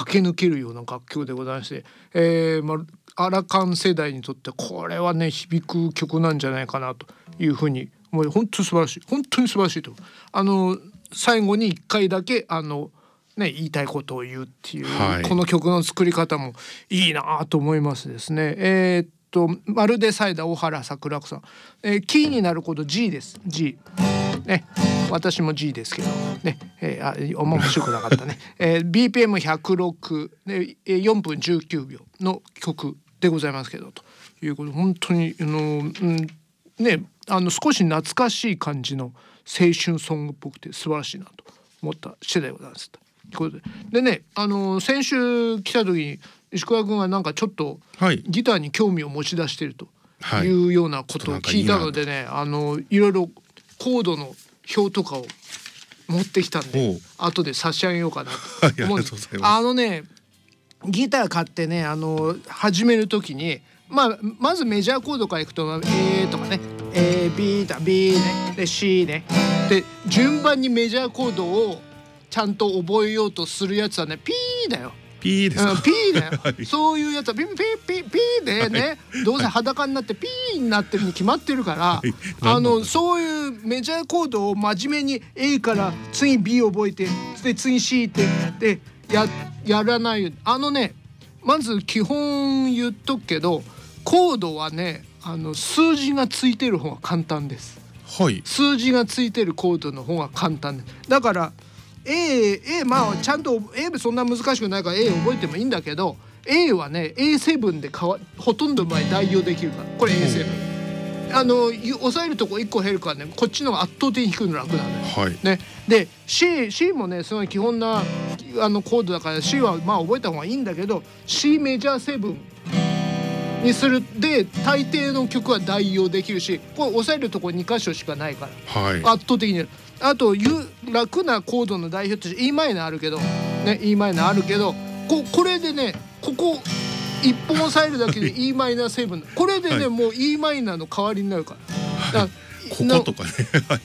駆け抜けるような楽曲でございまして、アラカン世代にとってこれはね響く曲なんじゃないかなというふうに思う。本当に素晴らしい、本当に素晴らしいと。最後に1回だけ言いたいことを言うっていう、この曲の作り方もいいなと思いますですね。まるでサイダー小原桜子さん、キーになること G です。 G ね、私も G ですけどね、面白くなかったね。BPM106 で4分19秒の曲でございますけど、ということで本当に少し懐かしい感じの青春ソングっぽくて素晴らしいなと思った次第でございます。でね、先週来た時に石倉君がなんかちょっとギターに興味を持ち出しているというようなことを聞いたのでね、いろいろコードの表とかを持ってきたんで後で差し上げようかなと思うんです。ギター買ってね始める時に、まずメジャーコードからいくと A とかね B だ B ねで C ねで順番にメジャーコードをちゃんと覚えようとするやつはね P だよ。 P ですか、 P だよ、そういうやつはピでね、どうせ裸になって P になってるに決まってるから、そういうメジャーコードを真面目に A から次 B を覚えてで次 C ってでやらないように。まず基本言っとくけどコードはね数字がついてる方が簡単です。数字がついてるコードの方が簡単です。だからA ちゃんと A そんな難しくないから A 覚えてもいいんだけど A はね A7 でほとんどの場合代用できるから、これ A7 押さえるとこ1個減るからね、こっちの方が圧倒的に弾くの楽なんだよ、ね。で C もねすごい基本なコードだから C は覚えた方がいいんだけど C メジャー7にするで大抵の曲は代用できるし、これ押さえるとこ2箇所しかないから、圧倒的に。あと楽なコードの代表として E マイナーあるけどね、E マイナーあるけどこれでねここ1本押さえるだけで E マイナー7これでね、もう E マイナーの代わりになるから、 こことかね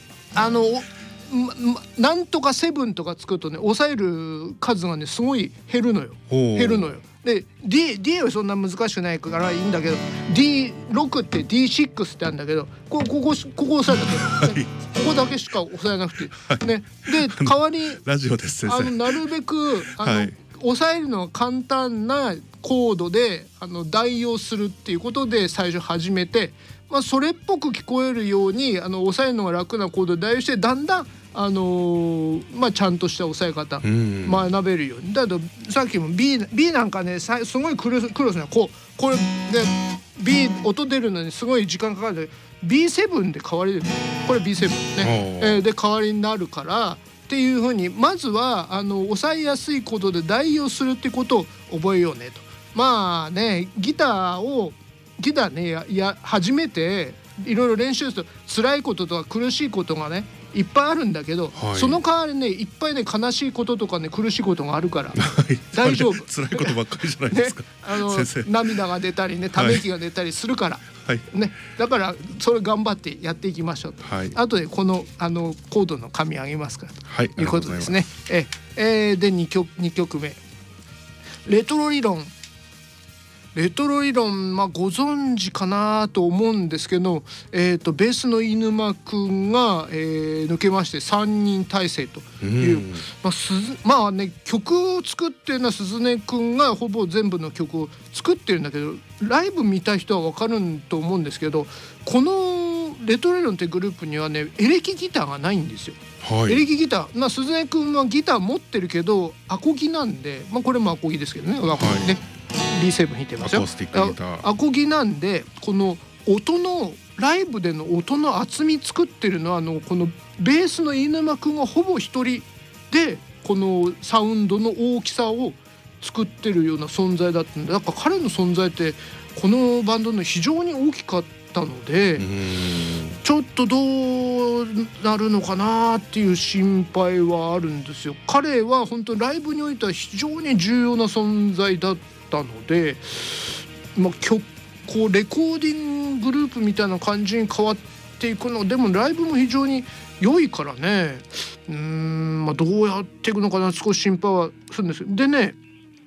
なんとか7とか作るとね押さえる数がねすごい減るのよ。で D はそんな難しくないからいいんだけど D6 って D6 ってあるんだけどここ押さえただけ、ここだけしか押さえなくて、ね、で代わりラジオです先生なるべく押さえるのが簡単なコードで代用するっていうことで最初始めて、それっぽく聞こえるように押さえるのが楽なコードで代用してだんだんちゃんとした押さえ方学べるように。だけどさっきも B なんかねすごい苦労するのはこれで B 音出るのにすごい時間かかるんで B7 で代わりでこれ B7 ね、で代わりになるからっていう風にまずは押さえやすいことで代用するってことを覚えようねと。ギターね初めていろいろ練習すると辛いこととか苦しいことがねいっぱいあるんだけど、その代わりねいっぱいね悲しいこととかね苦しいことがあるから大丈夫辛いことばっかりじゃないですか、先生涙が出たりねため息が出たりするから、ね、だからそれ頑張ってやっていきましょうと、あとでこのコードの紙あげますからということですね。で2曲目レトロ理論ご存知かなと思うんですけど、ベースの飯沼くんが、抜けまして3人体制という、曲を作ってるのは鈴音くんがほぼ全部の曲を作ってるんだけどライブ見た人は分かると思うんですけど、このレトロ理論ってグループにはねエレキギターがないんですよ。エレキギター鈴音くんはギター持ってるけどアコギなんで、これもアコギですけどね、アコギね、B7 弾いてますよ。アコギなんでこの音のライブでの音の厚み作ってるのはこのベースの飯沼くんがほぼ一人でこのサウンドの大きさを作ってるような存在だったんで、だから彼の存在ってこのバンドの非常に大きかったのでちょっとどうなるのかなっていう心配はあるんですよ。彼は本当ライブにおいては非常に重要な存在だったので、こうレコーディンググループみたいな感じに変わっていくのでもライブも非常に良いからね、どうやっていくのかな少し心配はするんですよ。でね